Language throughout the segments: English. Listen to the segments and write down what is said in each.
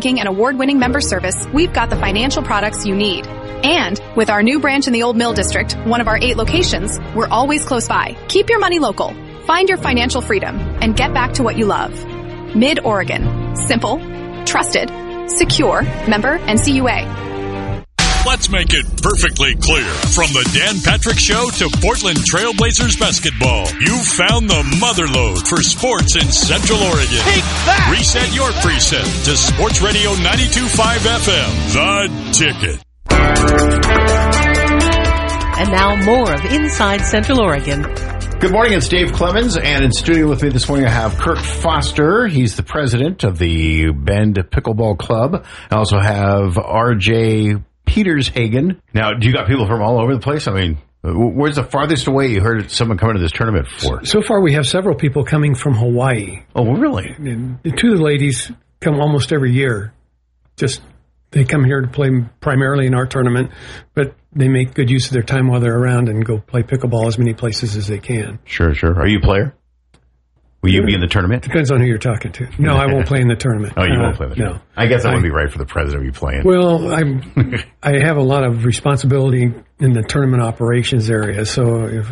and award-winning member service, we've got the financial products you need. And with our new branch in the Old Mill District, one of our 8 locations, we're always close by. Keep your money local. Find your financial freedom and get back to what you love. Mid-Oregon. Simple, trusted, secure, member NCUA. Let's make it perfectly clear. From the Dan Patrick Show to Portland Trailblazers basketball, you've found the motherlode for sports in Central Oregon. Take that! Reset your preset to Sports Radio 92.5 FM, The Ticket. And now more of Inside Central Oregon. Good morning, it's Dave Clemens, and in studio with me this morning I have Kirk Foster. He's the president of the Bend Pickleball Club. I also have R.J. Petershagen. Now, do you got people from all over the place? I mean, where's the farthest away you heard someone coming to this tournament for? So far, we have several people coming from Hawaii. Oh, really? And the 2 of the ladies come almost every year. They come here to play primarily in our tournament, but they make good use of their time while they're around and go play pickleball as many places as they can. Sure. Are you a player? Will you be in the tournament? Depends on who you're talking to. No, I won't play in the tournament. Oh, you won't play in the tournament? No. I guess that wouldn't be right for the president to be playing. Well, I have a lot of responsibility in the tournament operations area, so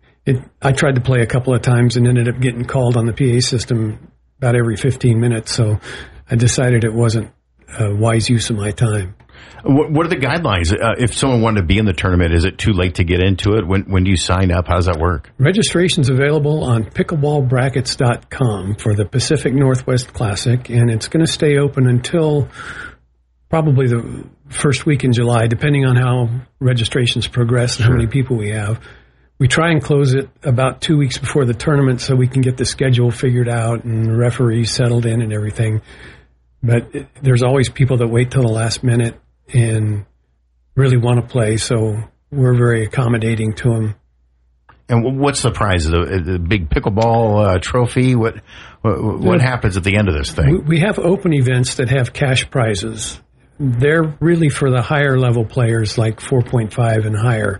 I tried to play a couple of times and ended up getting called on the PA system about every 15 minutes, so I decided it wasn't a wise use of my time. What are the guidelines? If someone wanted to be in the tournament, is it too late to get into it? When do you sign up? How does that work? Registration's available on pickleballbrackets.com for the Pacific Northwest Classic, and it's going to stay open until probably the first week in July, depending on how registrations progress and how many people we have. We try and close it about 2 weeks before the tournament so we can get the schedule figured out and the referees settled in and everything. But there's always people that wait till the last minute and really want to play, so we're very accommodating to them. And what's the prize? The big pickleball trophy? What happens at the end of this thing? We have open events that have cash prizes. They're really for the higher level players, like 4.5 and higher.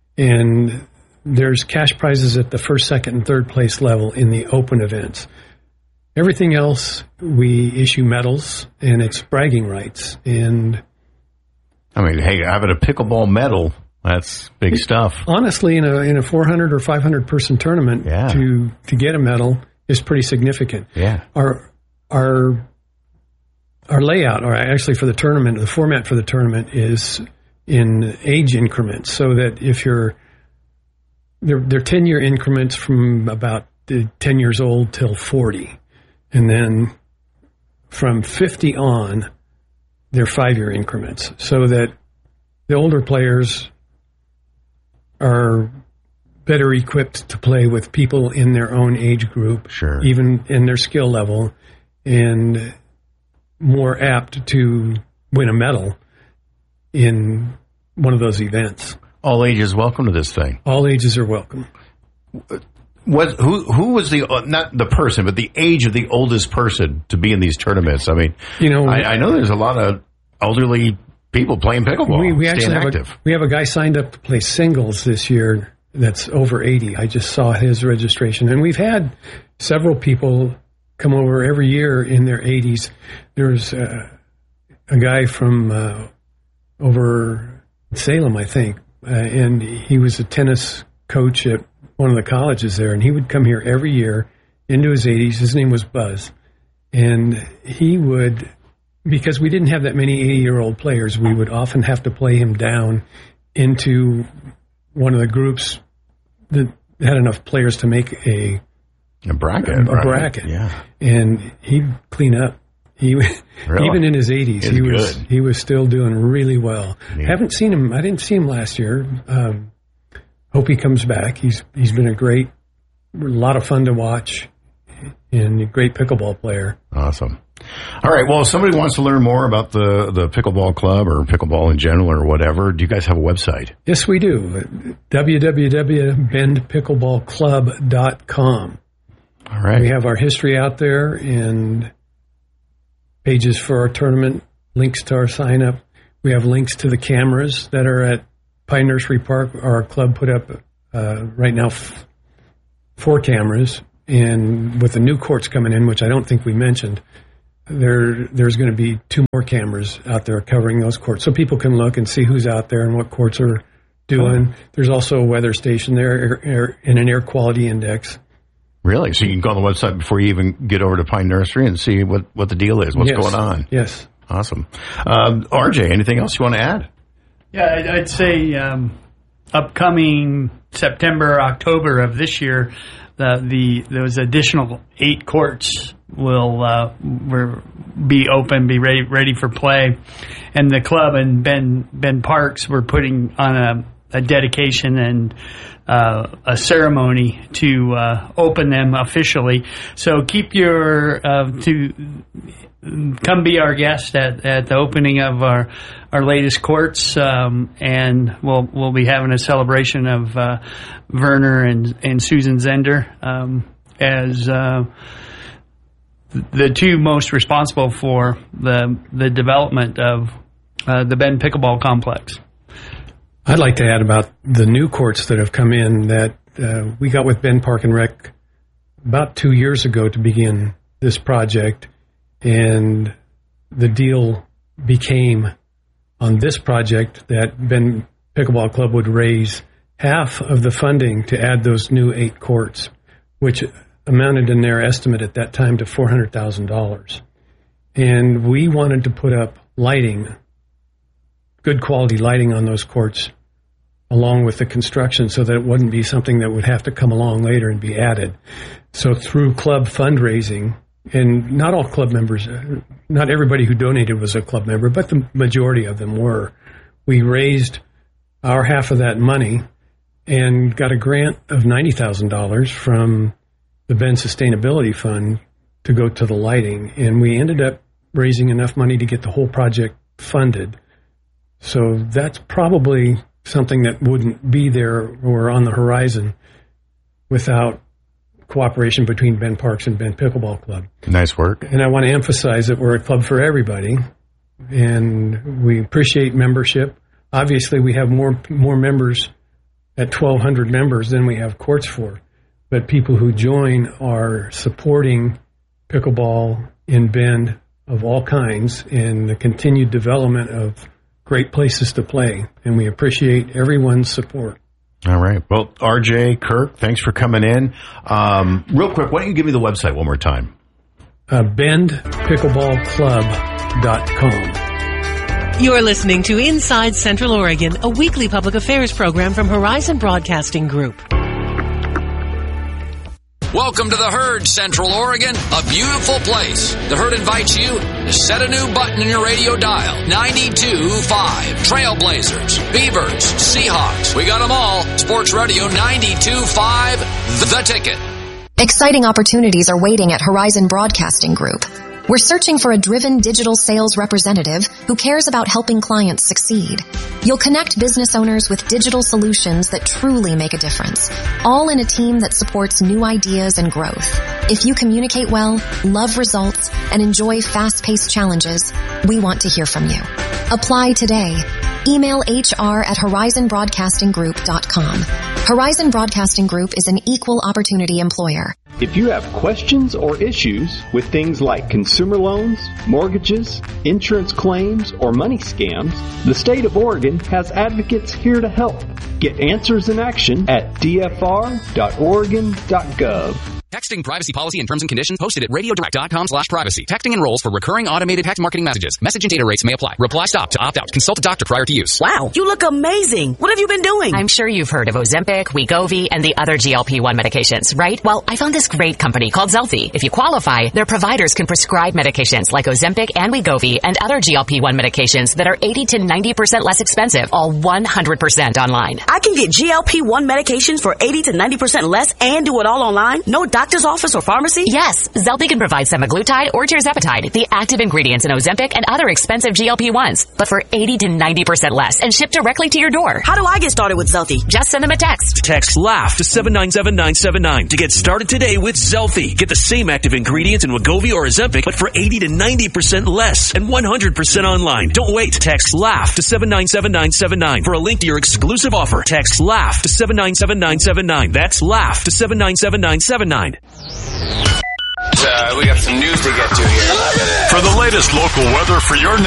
And there's cash prizes at the first, second, and third place level in the open events. Everything else, we issue medals, and it's bragging rights. And I mean, hey, having a pickleball medal, that's big stuff. Honestly, in a 400 or 500 person tournament, to get a medal is pretty significant. Yeah. Our layout, or actually for the tournament, the format for the tournament is in age increments, so that if they're 10-year increments from about 10 years old till 40. And then from 50 on, they're 5-year increments, so that the older players are better equipped to play with people in their own age group, even in their skill level, and more apt to win a medal in one of those events. All ages welcome to this thing. All ages are welcome. Who was not the person, but the age of the oldest person to be in these tournaments? I mean, I know there's a lot of elderly people playing pickleball. We actually have a guy signed up to play singles this year that's over 80. I just saw his registration, and we've had several people come over every year in their 80s. There's a guy from over Salem, I think, and he was a tennis coach at one of the colleges there, and he would come here every year into his 80s. His name was Buzz. And he would, because we didn't have that many 80-year-old players, we would often have to play him down into one of the groups that had enough players to make a bracket. Bracket. Yeah. And he'd clean up. Really? Even in his 80s, he was still doing really well. Yeah. Haven't seen him. I didn't see him last year. Hope he comes back. He's been a lot of fun to watch, and a great pickleball player. Awesome. All right. Well, if somebody wants to learn more about the pickleball club or pickleball in general or whatever, do you guys have a website? Yes, we do. www.bendpickleballclub.com. All right. We have our history out there and pages for our tournament, links to our sign up. We have links to the cameras that are at Pine Nursery Park. Our club put up right now 4 cameras, and with the new courts coming in, which I don't think we mentioned, there's going to be 2 more cameras out there covering those courts, so people can look and see who's out there and what courts are doing. There's also a weather station there and an air quality index. Really? So you can go on the website before you even get over to Pine Nursery and see what the deal is, what's going on. Yes. Awesome. RJ, anything else you want to add? Yeah, I'd say upcoming September, October of this year, those additional 8 courts will be open, be ready for play, and the club and Ben Parks were putting on a dedication and a ceremony to open them officially. So keep your come be our guest at the opening of our latest courts, and we'll be having a celebration of Werner and Susan Zender as the 2 most responsible for the development of the Ben Pickleball Complex. I'd like to add about the new courts that have come in that we got with Ben Park and Rec about 2 years ago to begin this project, and the deal became on this project that Ben Pickleball Club would raise half of the funding to add those new 8 courts, which amounted in their estimate at that time to $400,000. And we wanted to put up lighting, good quality lighting on those courts, along with the construction, so that it wouldn't be something that would have to come along later and be added. So through club fundraising, and not all club members, not everybody who donated was a club member, but the majority of them were, we raised our half of that money and got a grant of $90,000 from the Ben Sustainability Fund to go to the lighting. And we ended up raising enough money to get the whole project funded. So that's probably something that wouldn't be there or on the horizon without cooperation between Ben Parks and Ben Pickleball Club. Nice work. And I want to emphasize that we're a club for everybody, and we appreciate membership. Obviously, we have more members at 1,200 members than we have courts for, but people who join are supporting pickleball in Bend of all kinds and the continued development of great places to play, and we appreciate everyone's support. All right. Well, RJ, Kirk, thanks for coming in. Real quick, why don't you give me the website one more time? BendPickleballClub.com. You're listening to Inside Central Oregon, a weekly public affairs program from Horizon Broadcasting Group. Welcome to the Herd, Central Oregon, a beautiful place. The Herd invites you to set a new button in your radio dial. 92.5. Trailblazers, Beavers, Seahawks. We got them all. Sports Radio 92.5. The Ticket. Exciting opportunities are waiting at Horizon Broadcasting Group. We're searching for a driven digital sales representative who cares about helping clients succeed. You'll connect business owners with digital solutions that truly make a difference, all in a team that supports new ideas and growth. If you communicate well, love results, and enjoy fast-paced challenges, we want to hear from you. Apply today. Email hr@horizonbroadcastinggroup.com. Horizon Broadcasting Group is an equal opportunity employer. If you have questions or issues with things like consumer loans, mortgages, insurance claims, or money scams, the state of Oregon has advocates here to help. Get answers in action at dfr.oregon.gov. Texting privacy policy and terms and conditions posted at radiodirect.com/privacy. Texting enrolls for recurring automated text marketing messages. Message and data rates may apply. Reply stop to opt out. Consult a doctor prior to use. Wow, you look amazing. What have you been doing? I'm sure you've heard of Ozempic, Wegovy, and the other GLP-1 medications, right? Well, I found this great company called Zelfie. If you qualify, their providers can prescribe medications like Ozempic and Wegovy and other GLP-1 medications that are 80 to 90% less expensive, all 100% online. I can get GLP-1 medications for 80 to 90% less and do it all online? No doctor's office or pharmacy? Yes, Zelfie can provide semaglutide or tirzepatide, the active ingredients in Ozempic and other expensive GLP-1s, but for 80 to 90% less and shipped directly to your door. How do I get started with Zelfie? Just send them a text. Text LAUGH to 797-979 to get started today with Zelfie. Get the same active ingredients in Wegovy or Ozempic, but for 80 to 90% less and 100% online. Don't wait. Text LAUGH to 797-979 for a link to your exclusive offer. Text LAUGH to 797-979. That's LAUGH to 797-979. we got some news to get to here. For the latest local weather for your